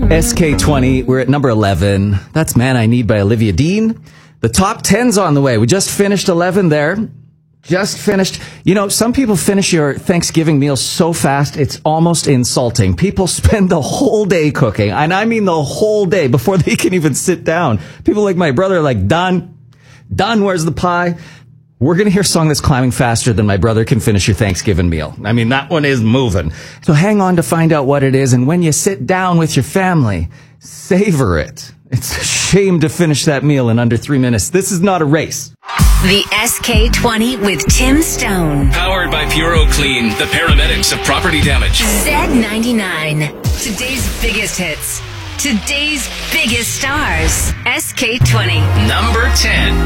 SK20, we're at number 11. That's Man I Need by Olivia Dean. The top 10's on the way. We just finished 11 there. Just finished. You know, some people finish your Thanksgiving meal so fast, it's almost insulting. People spend the whole day cooking, and I mean the whole day, before they can even sit down. People like my brother are like, done, where's the pie? We're going to hear a song that's climbing faster than my brother can finish your Thanksgiving meal. I mean, that one is moving. So hang on to find out what it is, and when you sit down with your family, savor it. It's a shame to finish that meal in under 3 minutes. This is not a race. The SK20 with Tim Stone. Powered by Puro Clean, the paramedics of property damage. Z99. Today's biggest hits. Today's biggest stars. SK20. Number 10.